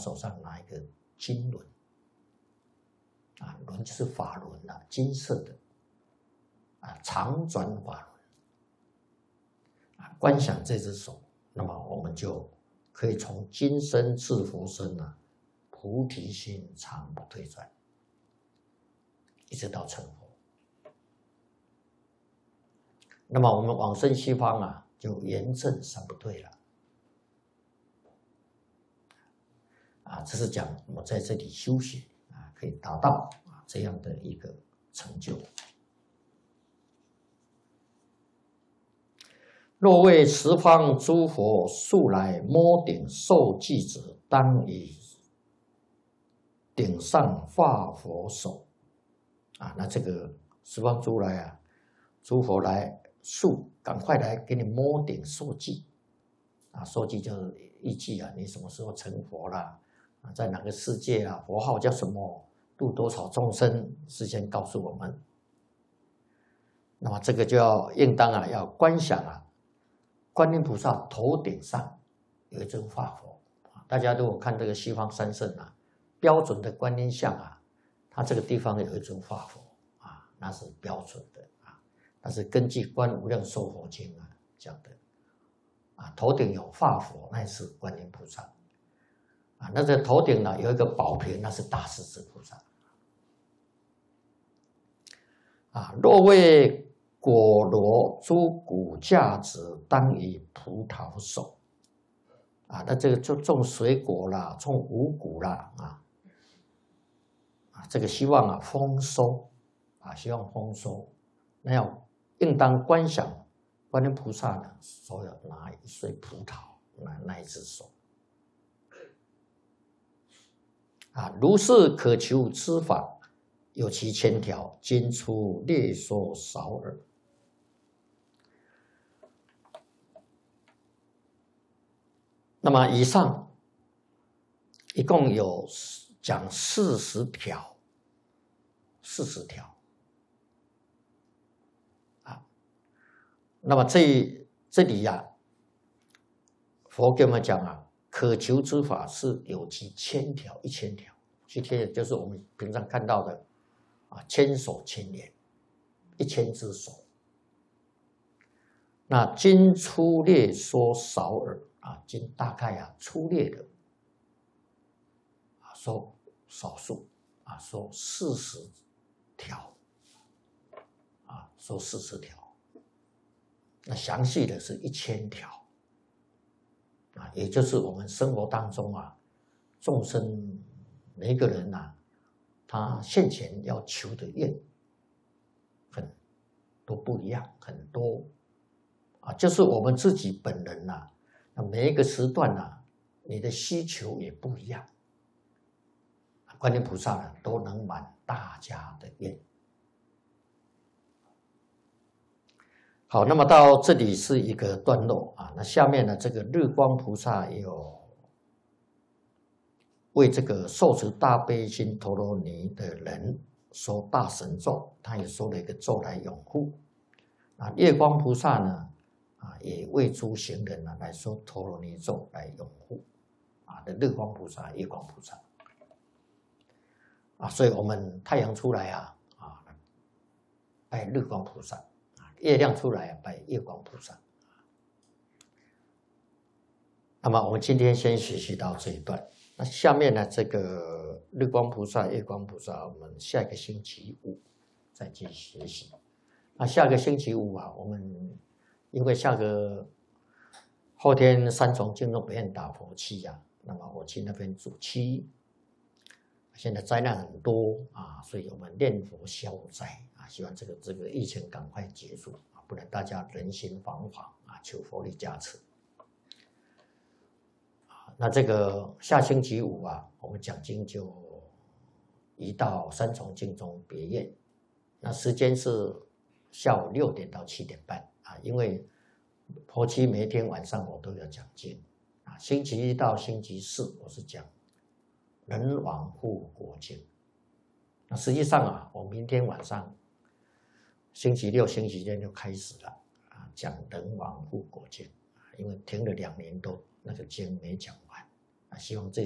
手上拿一个金轮，啊，轮就是法轮啊，金色的，啊，长转法轮，啊，观想这只手，那么我们就可以从今生至佛身啊，菩提心常不退转，一直到成佛。那么我们往生西方啊，就圆正三不退了。啊，这是讲我在这里修学啊，可以达到啊这样的一个成就。若为十方诸佛速来摸顶受记者，当以顶上化佛手。啊，那这个十方诸来啊，诸佛来速，赶快来给你摸顶受记。啊，受记就是预计啊，你什么时候成佛啦？啊，在哪个世界啊？佛号叫什么？度多少众生？事先告诉我们。那么这个就要应当啊，要观想啊，观音菩萨头顶上有一尊化佛。大家如果看这个西方三圣啊，标准的观音像啊，它这个地方有一尊化佛啊，那是标准的啊。那是根据《观无量寿佛经》啊讲的啊，头顶有化佛，那是观音菩萨啊。那这头顶呢有一个宝瓶，那是大势至菩萨啊。若为果罗诸古价值，当以葡萄手啊。那这个就种水果啦，种五谷啦啊。这个希望啊丰收啊，希望丰收，那要应当观想观音菩萨呢，手要拿一穗葡萄，那一只手啊，如是可求之法，有其千条，今出略说少耳。那么以上一共有讲40条，40条啊。那么这里呀，佛给我们讲啊，可求之法是有其千条，1000条。1000条就是我们平常看到的啊，千手千眼，1000只手。那今粗略说少耳啊，今大概啊粗略的啊说少数啊，说40条啊，说40条。那详细的是1000条啊，也就是我们生活当中啊，众生每一个人啊，他现前要求的愿都不一样，很多啊，就是我们自己本人呐，每一个时段呐，你的需求也不一样。观音菩萨呢，都能满大家的愿。好，那么到这里是一个段落啊。那下面呢，这个日光菩萨也有为这个受持大悲心陀罗尼的人说大神咒，他也说了一个咒来拥护。啊，月光菩萨呢，啊，也为诸行人呢来说陀罗尼咒来拥护。啊，的日光菩萨、月光菩萨。啊，所以我们太阳出来啊，拜日光菩萨。月亮出来拜月光菩萨。那么我们今天先学习到这一段。那下面呢，这个日光菩萨、月光菩萨，我们下一个星期五再继续学习。那下个星期五啊，我们因为后天三重净土北院打佛七啊，那么我去那边主七。现在灾难很多啊，所以我们念佛消灾啊，希望这个疫情赶快结束啊，不然大家人心惶惶啊，求佛力加持。那这个下星期五啊，我们讲经就移到三重净宗别院，那时间是下午6点到7点半啊，因为佛七每一天晚上我都要讲经啊，星期一到星期四我是讲人亡护国经。那实际上啊，我明天晚上星期六、星期天就开始了啊，讲人亡护国经，因为停了2年多，那个经没讲完啊，希望这